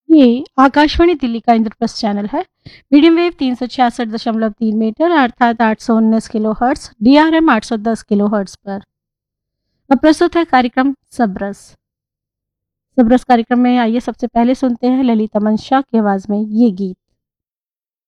ये आकाशवाणी दिल्ली का इंद्रप्रस्थ चैनल है। मीडियम वेव 366.3 मीटर अर्थात 819 kilo hertz, DRM 810 kilo hertz पर। अब प्रस्तुत है कार्यक्रम सबरस। सबरस कार्यक्रम में आइए सबसे पहले सुनते हैं ललिता मंशा की आवाज में ये गीत।